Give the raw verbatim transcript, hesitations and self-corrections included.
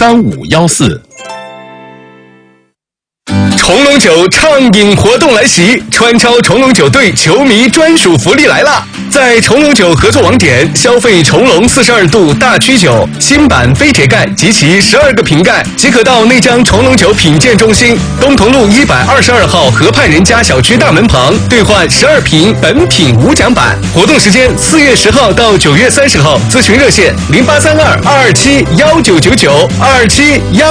三五幺四。 重龙酒畅饮活动来袭，川超重龙酒队球迷专属福利来了！在重龙酒合作网点消费重龙四十二度大曲酒新版飞铁盖及其十二个瓶盖，即可到内江重龙酒品鉴中心东同路一百二十二号河畔人家小区大门旁兑换十二瓶本品无奖版。活动时间四月十号到九月三十号，咨询热线零八三二二二七幺九九九二二七幺。